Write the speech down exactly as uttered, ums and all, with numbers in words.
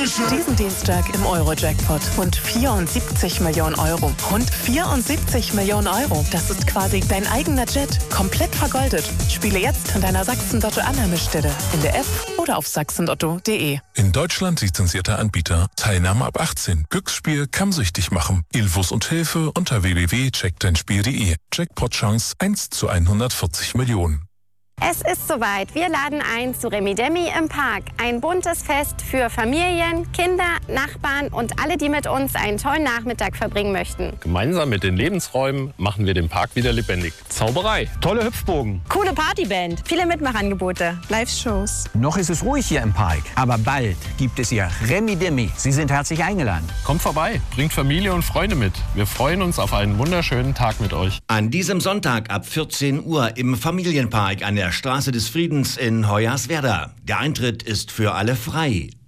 Diesen Dienstag im Euro-Jackpot. Rund vierundsiebzig Millionen Euro. Rund vierundsiebzig Millionen Euro. Das ist quasi dein eigener Jet. Komplett vergoldet. Spiele jetzt an deiner Sachsen-Lotto-Annahmestelle. In der App oder auf sachsen lotto punkt de. In Deutschland lizenzierter Anbieter. Teilnahme ab achtzehn. Glücksspiel kann süchtig machen. Infos und Hilfe unter w w w punkt check dein spiel punkt de. Jackpot-Chance eins zu hundertvierzig Millionen. Es ist soweit. Wir laden ein zu Remi Demi im Park. Ein buntes Fest für Familien, Kinder, Nachbarn und alle, die mit uns einen tollen Nachmittag verbringen möchten. Gemeinsam mit den Lebensräumen machen wir den Park wieder lebendig. Zauberei, tolle Hüpfbogen, coole Partyband, viele Mitmachangebote, Live-Shows. Noch ist es ruhig hier im Park, aber bald gibt es hier Remi Demi. Sie sind herzlich eingeladen. Kommt vorbei, bringt Familie und Freunde mit. Wir freuen uns auf einen wunderschönen Tag mit euch. An diesem Sonntag ab vierzehn Uhr im Familienpark an der Straße des Friedens in Hoyerswerda. Der Eintritt ist für alle frei.